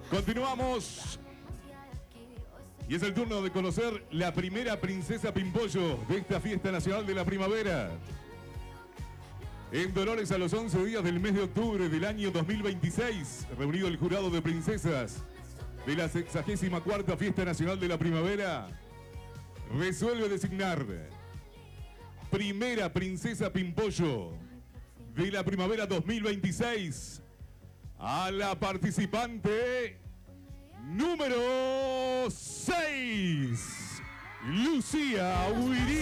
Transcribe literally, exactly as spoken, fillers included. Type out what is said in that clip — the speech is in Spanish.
Continuamos. Y es el turno de conocer la primera princesa Pimpollo de esta fiesta nacional de la primavera. En Dolores, a los once días del mes de octubre del año dos mil veintiséis, reunido el jurado de princesas de la sexagésima cuarta fiesta nacional de la primavera, resuelve designar primera princesa Pimpollo de la primavera dos mil veintiséis a la participante número seis, Lucía Huirí.